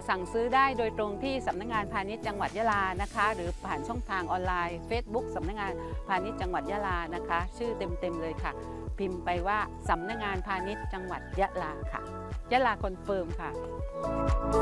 สั่งซื้อได้โดยตรงที่สำนักงานพาณิชย์จังหวัดยะลานะคะหรือผ่านช่องทางออนไลน์ Facebook สำนักงานพาณิชย์จังหวัดยะลานะคะชื่อเต็มๆเลยค่ะพิมพ์ไปว่าสำนักงานพาณิชย์จังหวัดยะลาค่ะยะลาคอนเฟิร์มค่ะ